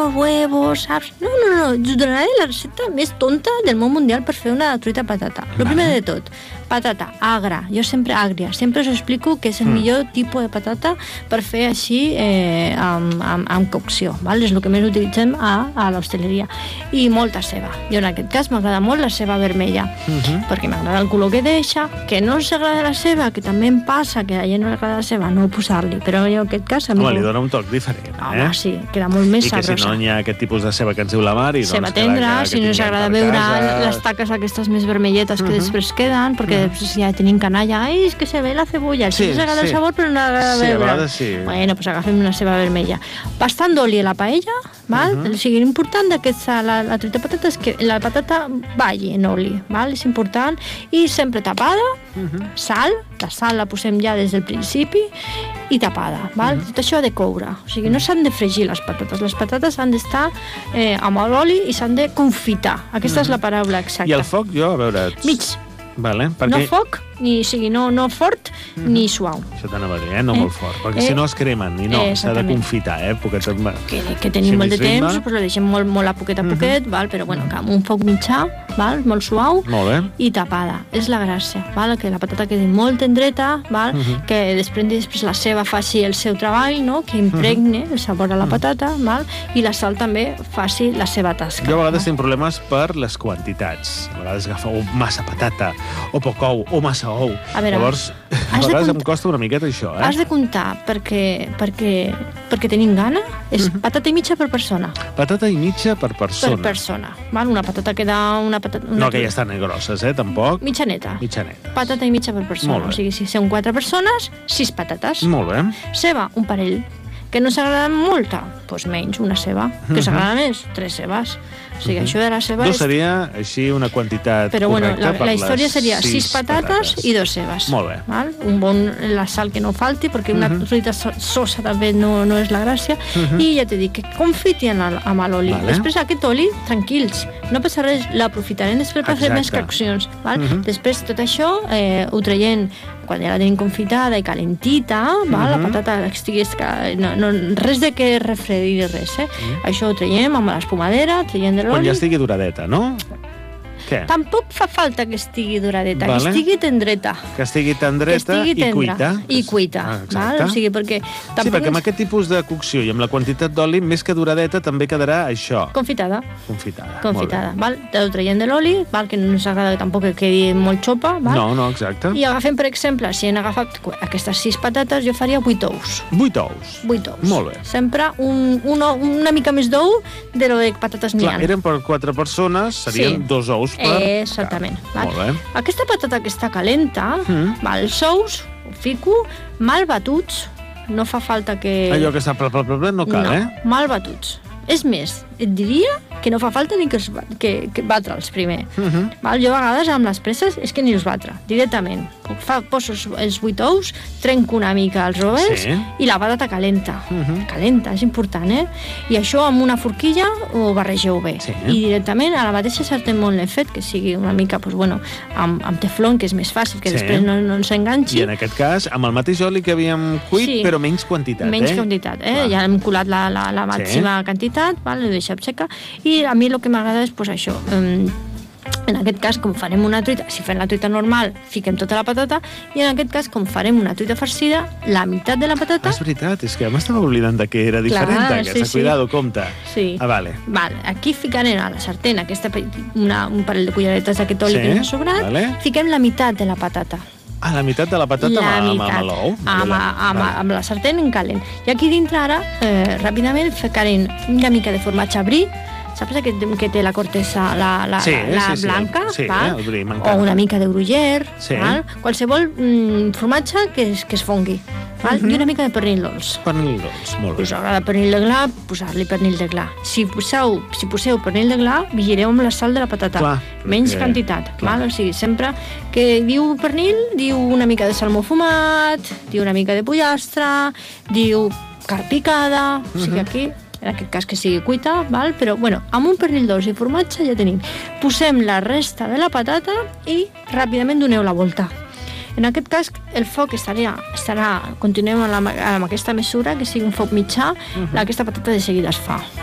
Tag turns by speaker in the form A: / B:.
A: los huevos, saps? No, us donaré la recepta més tonta del món mundial per fer una truita de patata. Lo primer de tot, patata agra, jo sempre àgria, sempre us explico que és el millor tipus de patata per fer així amb cocció, val? És el que més utilitzem a l'hostaleria. I molta ceba. Jo en aquest cas m'agrada molt la ceba vermella, perquè m'agrada el color que deixa, que no us agrada la ceba, que també em passa que a gent no li agrada la ceba, no posar-li, però jo en aquest cas...
B: Home, li dona un toc diferent,
A: Home, sí, queda molt més sabrosa.
B: I que si no hi ha aquest tipus de ceba que ens diu la Mari...
A: Ceba tendra, si no us agrada veure les taques aquestes més vermelletes que després queden, perquè després ja tenim canalla, ai, és que se ve la cebolla, si us agrada el sabor però no agrada veure.
B: Sí, a vegades sí.
A: Bueno, doncs agafem una ceba vermella. Bastant d'oli a la paella, val? O sigui, l'important d'aquesta la truita de patata és que la patata balli en oli, val? És important. I sempre tapada, sal, la sal la posem ja des del principi, i tapada, val? Tot això ha de coure. O sigui, no s'han de fregir les patates han d'estar amb l'oli i s'han de confitar. Aquesta és la paraula exacta.
B: I el foc, jo, a veure...
A: Mig.
B: Vale, perquè...
A: No foc, no fort, ni suau.
B: Això t'anava a dir, no molt fort, perquè si no es cremen, i no, s'ha de confitar,
A: Que tenim molt de temps, doncs la deixem molt a poquet, val? Però bueno, amb un foc mitjà, val? Molt suau, i tapada. És la gràcia, val? Que la patata quedi molt tendreta, val? Que després la ceba faci el seu treball, no? Que impregne el sabor a la patata, val? I la sal també faci la seva tasca.
B: Jo a vegades tinc problemes per les quantitats. A vegades agafo massa patata, o poc ou, o massa ou. Llavors, a vegades em costa una miqueta això,
A: Has de comptar, perquè tenim gana, és patata i mitja per persona.
B: Patata i mitja per persona.
A: Per persona. Val? Una patata queda...
B: No aquelles tan grosses, tampoc.
A: Mitjaneta.
B: Mitjaneta.
A: Patata i mitja per persona. O sigui, si són 4 persones, 6 patates.
B: Molt bé.
A: Ceba, un parell. Que no s'agrada molta? Doncs menys, una ceba. Que s'agrada més? 3 cebes. O sigui, això de la ceba...
B: No seria així una quantitat correcta per les 6 patates?
A: Però la història seria 6 patates i 2 cebes.
B: Molt bé.
A: Val? La sal que no falti, perquè una truita sosa també no és la gràcia. I ja t'he dit que confiti amb l'oli. Després aquest oli, tranquils, no passa res, l'aprofitarem després per fer més coccions. Després tot això ho traiem quan ja la tenim confitada i calentita, la patata estigui... Res de que refredi res, Això ho traiem amb l'espumadera, traiem de l'oli...
B: Quan ja estigui duradeta, no? Què?
A: Tampoc fa falta que estigui duradeta, que estigui tendreta.
B: Que estigui tendreta i cuita.
A: I cuita, val? O sigui, perquè...
B: Sí, perquè amb aquest tipus de cocció i amb la quantitat d'oli, més que duradeta, també quedarà això.
A: Confitada.
B: Confitada.
A: Val? Ho traiem de l'oli, val? Que no s'agrada tampoc que quedi molt xopa, val?
B: No, exacte.
A: I agafem, per exemple, si hem agafat aquestes 6 patates, jo faria 8 ous.
B: 8 ous?
A: 8 ous.
B: Molt bé.
A: Sempre una mica més d'ou de lo de patates n'hi ha.
B: Clar, eren per 4 persones, serien 2 ous per...
A: Exactament.
B: Molt bé.
A: Aquesta patata que està calenta, els ous, ho fico, mal batuts, no fa falta que...
B: Allò que està no cal,
A: mal batuts. És més, et diria que no fa falta ni que batre'ls primer. Jo a vegades amb les presses és que ni els batre, directament. Poso els 8 ous, trenco una mica els rovells i la patata calenta. Calenta, és important, I això amb una forquilla ho barregeu bé. I directament a la mateixa sartén molt l'he fet, que sigui una mica, amb teflon, que és més fàcil, que després no s'enganxi.
B: I en aquest cas, amb el mateix oli que havíem cuit, però menys quantitat,
A: Menys quantitat, Ja hem colat la màxima quantitat, ho deixem seca, i a mi el que m'agrada és això, en aquest cas, com farem una truita, si fem la truita normal, fiquem tota la patata, i en aquest cas, com farem una truita farcida, la meitat de la patata...
B: És veritat, és que m'estava oblidant que era diferent, cuidado, compte.
A: Sí.
B: Vale.
A: Aquí ficarem a la sartén un parell de cullaretes d'aquest oli que ens ha sobrat, fiquem la meitat de la patata.
B: La meitat de la patata amb l'ou?
A: Amb la sartén en calent. I aquí dintre ara, ràpidament, ficarem una mica de formatge brie, saps que té la cortesa blanca?
B: El brie, m'encanta.
A: O una mica de gruyère, qualsevol formatge que es fongui. I una mica de pernil dolç.
B: Pernil dolç, molt bé.
A: Us agrada pernil de gla, posar-li pernil de gla. Si poseu pernil de gla, vigileu amb la sal de la patata. Menys quantitat. O sigui, sempre que diu pernil, diu una mica de salmó fumat, diu una mica de pollastre, diu carn picada, o sigui, aquí... en aquest cas que sigui cuita, però amb un pernil dolç i formatge ja tenim. Posem la resta de la patata i ràpidament doneu la volta. En aquest cas, el foc continuem amb aquesta mesura, que sigui un foc mitjà, aquesta patata de seguida es fa.